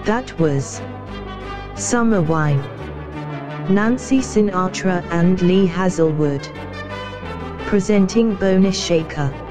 That was Summer Wine. Nancy Sinatra and Lee Hazelwood. Presenting Bonus Shaker.